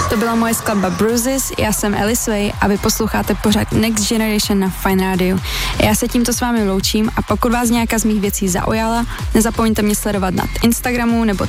To byla moje skladba Bruises, já jsem Alice Way a vy posloucháte pořád Next Generation na Fine Radio. Já se tímto s vámi loučím a pokud vás nějaká z mých věcí zaujala, nezapomeňte mě sledovat na Instagramu nebo